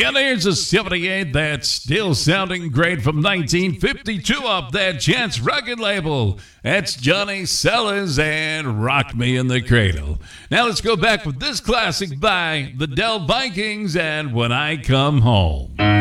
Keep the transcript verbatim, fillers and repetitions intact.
And here's a seventy-eight that's still sounding great from nineteen fifty-two off that Chance record label. That's Johnny Sellers and Rock Me in the Cradle. Now let's go back with this classic by the Dell Vikings and When I Come Home.